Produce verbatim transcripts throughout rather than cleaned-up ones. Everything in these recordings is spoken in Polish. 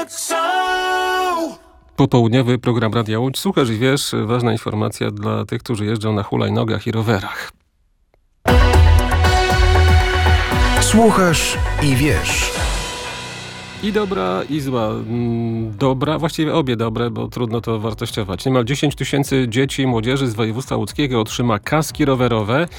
Popołudniowy program Radia Łódź. Słuchasz i wiesz, ważna informacja dla tych, którzy jeżdżą na hulajnogach i rowerach. Słuchasz i wiesz. I dobra, i zła. Dobra, właściwie obie dobre, bo trudno to wartościować. Niemal dziesięć tysięcy dzieci i młodzieży z województwa łódzkiego otrzyma kaski rowerowe.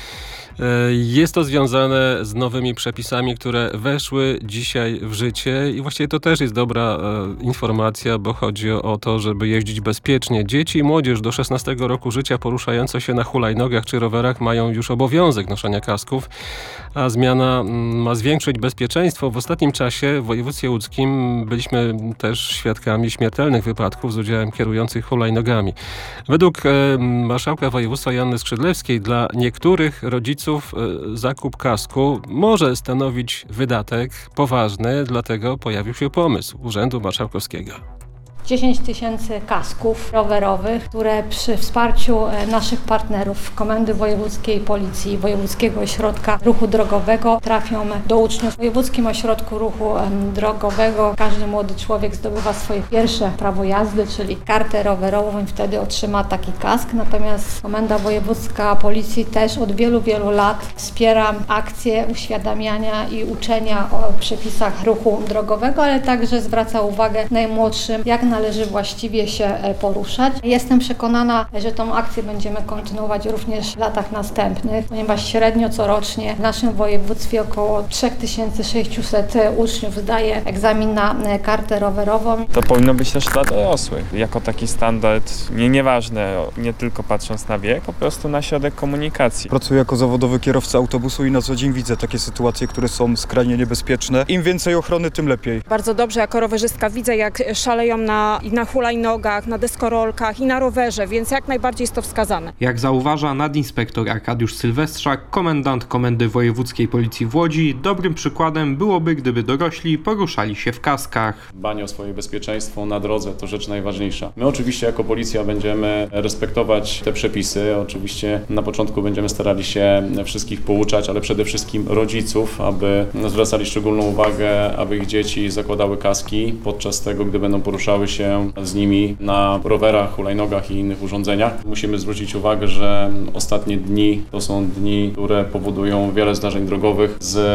Jest to związane z nowymi przepisami, które weszły dzisiaj w życie i właściwie to też jest dobra e, informacja, bo chodzi o to, żeby jeździć bezpiecznie. Dzieci i młodzież do szesnastego roku życia poruszające się na hulajnogach czy rowerach mają już obowiązek noszenia kasków, a zmiana ma zwiększyć bezpieczeństwo. W ostatnim czasie w województwie łódzkim byliśmy też świadkami śmiertelnych wypadków z udziałem kierujących hulajnogami. Według e, marszałka województwa Joanny Skrzydlewskiej dla niektórych rodziców zakup kasku może stanowić wydatek poważny, dlatego pojawił się pomysł Urzędu Marszałkowskiego. dziesięć tysięcy kasków rowerowych, które przy wsparciu naszych partnerów Komendy Wojewódzkiej Policji, Wojewódzkiego Ośrodka Ruchu Drogowego trafią do uczniów. W Wojewódzkim Ośrodku Ruchu Drogowego każdy młody człowiek zdobywa swoje pierwsze prawo jazdy, czyli kartę rowerową i wtedy otrzyma taki kask. Natomiast Komenda Wojewódzka Policji też od wielu, wielu lat wspiera akcje uświadamiania i uczenia o przepisach ruchu drogowego, ale także zwraca uwagę najmłodszym, jak na należy właściwie się poruszać. Jestem przekonana, że tą akcję będziemy kontynuować również w latach następnych, ponieważ średnio corocznie w naszym województwie około trzy tysiące sześćset uczniów zdaje egzamin na kartę rowerową. To powinno być też dla dorosłych. Jako taki standard, nie, nieważne, nie tylko patrząc na wiek, po prostu na środek komunikacji. Pracuję jako zawodowy kierowca autobusu i na co dzień widzę takie sytuacje, które są skrajnie niebezpieczne. Im więcej ochrony, tym lepiej. Bardzo dobrze jako rowerzystka widzę, jak szaleją na i na hulajnogach, na deskorolkach i na rowerze, więc jak najbardziej jest to wskazane. Jak zauważa nadinspektor Arkadiusz Sylwestrzak, komendant Komendy Wojewódzkiej Policji w Łodzi, dobrym przykładem byłoby, gdyby dorośli poruszali się w kaskach. Dbanie o swoje bezpieczeństwo na drodze to rzecz najważniejsza. My oczywiście jako policja będziemy respektować te przepisy. Oczywiście na początku będziemy starali się wszystkich pouczać, ale przede wszystkim rodziców, aby zwracali szczególną uwagę, aby ich dzieci zakładały kaski podczas tego, gdy będą poruszały się z nimi na rowerach, hulajnogach i innych urządzeniach. Musimy zwrócić uwagę, że ostatnie dni to są dni, które powodują wiele zdarzeń drogowych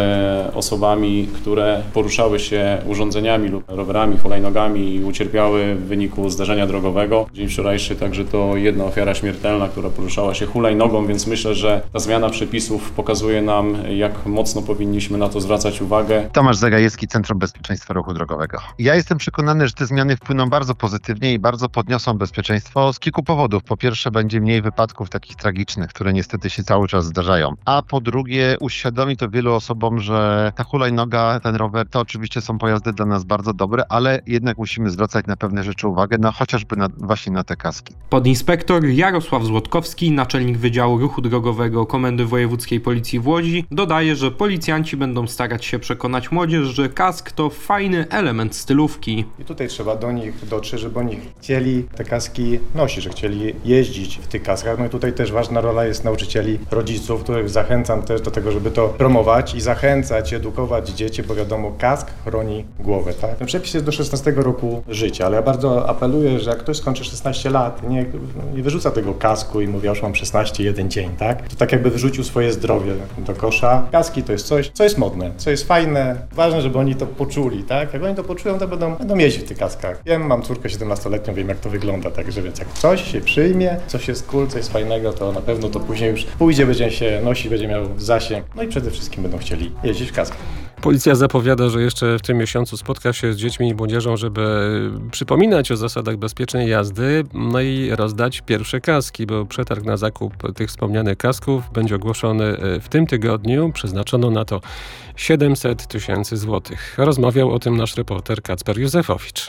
z osobami, które poruszały się urządzeniami lub rowerami, hulajnogami i ucierpiały w wyniku zdarzenia drogowego. Dzień wczorajszy także to jedna ofiara śmiertelna, która poruszała się hulajnogą, więc myślę, że ta zmiana przepisów pokazuje nam, jak mocno powinniśmy na to zwracać uwagę. Tomasz Zagajewski, Centrum Bezpieczeństwa Ruchu Drogowego. Ja jestem przekonany, że te zmiany wpłyną bardzo pozytywnie i bardzo podniosą bezpieczeństwo z kilku powodów. Po pierwsze, będzie mniej wypadków takich tragicznych, które niestety się cały czas zdarzają. A po drugie, uświadomi to wielu osobom, że ta hulajnoga, ten rower, to oczywiście są pojazdy dla nas bardzo dobre, ale jednak musimy zwracać na pewne rzeczy uwagę, no chociażby na, właśnie na te kaski. Podinspektor Jarosław Złotkowski, naczelnik Wydziału Ruchu Drogowego Komendy Wojewódzkiej Policji w Łodzi, dodaje, że policjanci będą starać się przekonać młodzież, że kask to fajny element stylówki. I tutaj trzeba do nich dotrzeć, żeby oni chcieli te kaski nosić, że chcieli jeździć w tych kaskach. No i tutaj też ważna rola jest nauczycieli, rodziców, których zachęcam też do tego, żeby to promować i zachęcać, edukować dzieci, bo wiadomo, kask chroni głowę, tak? Ten przepis jest do szesnastego roku życia, ale ja bardzo apeluję, że jak ktoś skończy szesnaście lat, nie, nie wyrzuca tego kasku i mówi, ja już mam szesnaście, jeden dzień, tak? To tak jakby wyrzucił swoje zdrowie do kosza. Kaski to jest coś, co jest modne, co jest fajne. Ważne, żeby oni to poczuli, tak? Jak oni to poczują, to będą, będą jeździć w tych kaskach. Wiem, mam córkę siedemnastoletnią, wiem jak to wygląda, także więc jak coś się przyjmie, coś jest cool, coś jest fajnego, to na pewno to później już pójdzie, będzie się nosić, będzie miał zasięg, no i przede wszystkim będą chcieli jeździć w kaskach. Policja zapowiada, że jeszcze w tym miesiącu spotka się z dziećmi i młodzieżą, żeby przypominać o zasadach bezpiecznej jazdy, no i rozdać pierwsze kaski, bo przetarg na zakup tych wspomnianych kasków będzie ogłoszony w tym tygodniu. Przeznaczono na to siedemset tysięcy złotych. Rozmawiał o tym nasz reporter Kacper Józefowicz.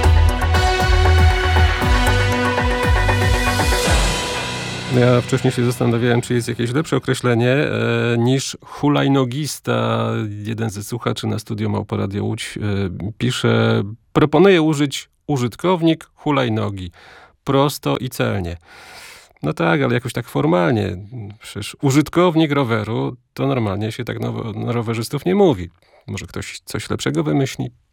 Ja wcześniej się zastanawiałem, czy jest jakieś lepsze określenie e, niż hulajnogista. Jeden ze słuchaczy na studio Małpa Radio Łódź e, pisze, proponuję użyć użytkownik hulajnogi. Prosto i celnie. No tak, ale jakoś tak formalnie. Przecież użytkownik roweru to normalnie się tak na, na rowerzystów nie mówi. Może ktoś coś lepszego wymyśli?